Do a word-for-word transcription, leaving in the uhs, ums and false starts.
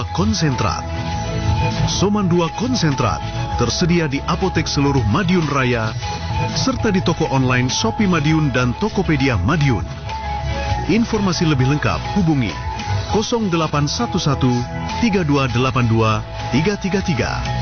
Konsentrat. Soman dua Konsentrat tersedia di apotek seluruh Madiun Raya, serta di toko online Shopee Madiun dan Tokopedia Madiun. Informasi lebih lengkap hubungi nol delapan satu satu tiga dua delapan dua tiga tiga tiga.